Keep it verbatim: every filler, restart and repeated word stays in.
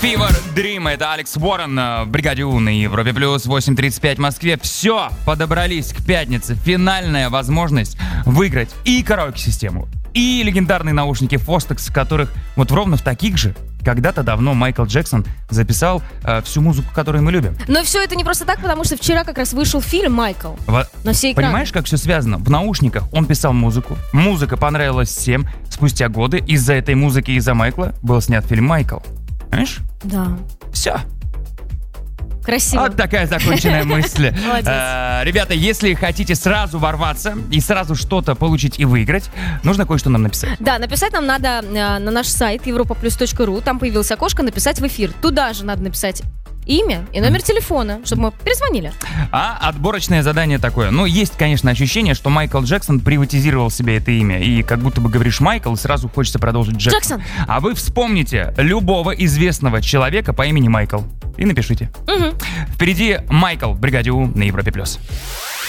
Fever Dream, это Алекс Уоррен в бригаде У на Европе Плюс, восемь тридцать пять в Москве. Все, подобрались к пятнице. Финальная возможность выиграть и караоке-систему, и легендарные наушники Fostex, в которых вот ровно в таких же когда-то давно Майкл Джексон записал э, всю музыку, которую мы любим. Но все это не просто так, потому что вчера как раз вышел фильм «Майкл» Во... на все экраны. Понимаешь, как все связано? В наушниках он писал музыку, музыка понравилась всем. Спустя годы из-за этой музыки и из-за Майкла был снят фильм «Майкл». Понимаешь? Да. Все. Красиво. Вот такая законченная мысль. Молодец. А, ребята, если хотите сразу ворваться и сразу что-то получить и выиграть, нужно кое-что нам написать. Да, написать нам надо э, на наш сайт европа плюс точка ру. Там появилось окошко «Написать в эфир». Туда же надо написать имя и номер телефона, чтобы мы перезвонили. А отборочное задание такое. Ну, есть, конечно, ощущение, что Майкл Джексон приватизировал себе это имя. И как будто бы говоришь Майкл, и сразу хочется продолжить Джексон. Джексон. А вы вспомните любого известного человека по имени Майкл и напишите. Угу. Впереди Майкл в бригаде У на Европе+.